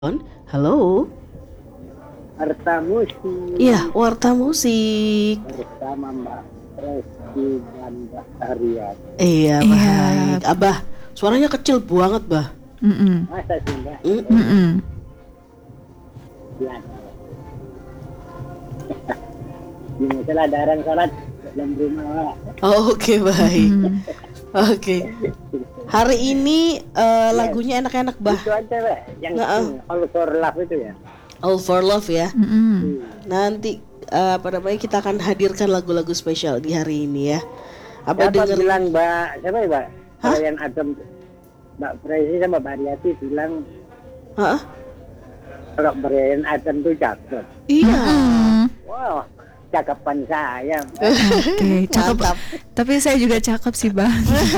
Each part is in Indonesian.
Halo. Warta Musik Iya, Warta Musik. bersama Mbak Resti dan Mbak Aryan. Iya, Iya. baik. Abah, suaranya kecil banget, Bah. Mm-mm. Masa sih Mbak? Mm-mm. Ya. Ini masalah darang sholat dalam rumah Mbak. Oh, oke, baik. Mm. Oke. Hari ini lagunya enak-enak, Bah. Itu aja Mbak, yang Nggak, All for Love itu ya. All for Love ya. Mm-mm. Nanti kita akan hadirkan lagu-lagu spesial di hari ini ya. Abah Siapa denger bilang Mbak, siapa ya Mbak? Hah? Brian Adam, Mbak Presi sama Mbak Ariati bilang Hah? kalau Brian Adam tuh cakep. Iya. Mm. Wow, cakapan saya. Oke, cakep. Mantap. Tapi saya juga cakep sih, Bang.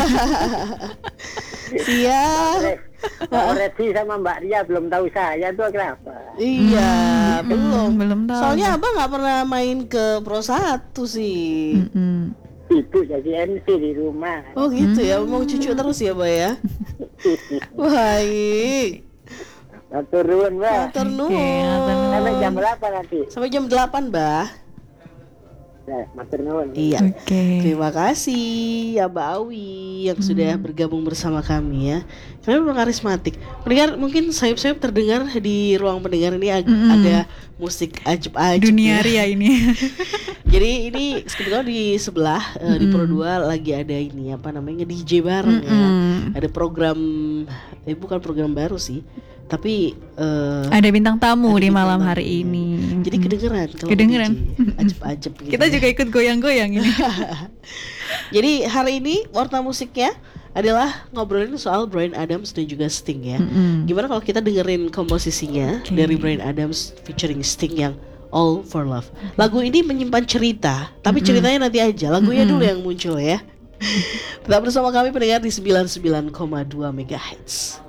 Siap. Mbak Resi sama Mbak Ria belum tahu saya tuh kenapa? Iya, belum tahu. Soalnya Abah nggak pernah main ke Pro 1 sih. Mm-mm. Ibu jadi MC di rumah. Oh gitu ya, mau cucu terus ya, Mbak ya. Baik. Turun Mbak. Matur Oke, matur nuwun. Sampai jam berapa nanti? Sampai jam 8, Mbah. Matur nuwun. Iya. Oke. Terima kasih ya Mbak Awi yang sudah bergabung bersama kami ya. Kami memang karismatik. Pendengar mungkin sayup-sayup terdengar di ruang pendengar ini ada musik ajib-ajib. Dunia ya. Ria ini. Jadi ini kebetulan di sebelah di Pro 2 lagi ada ini apa namanya DJ bareng ya. Ada program bukan program baru sih. Tapi Ada bintang tamu ada di bintang malam tamu, hari ya. ini. Jadi kedengeran kalau Kedengeran. DJ. Ajib-ajib gitu. Kita juga ikut goyang-goyang ini. Jadi hari ini warna musiknya adalah ngobrolin soal Bryan Adams dan juga Sting ya. Gimana kalau kita dengerin komposisinya dari Bryan Adams featuring Sting yang All for Love. Lagu ini menyimpan cerita, tapi ceritanya nanti aja. Lagunya dulu yang muncul ya. Tetap bersama kami pendengar di 99,2 MHz.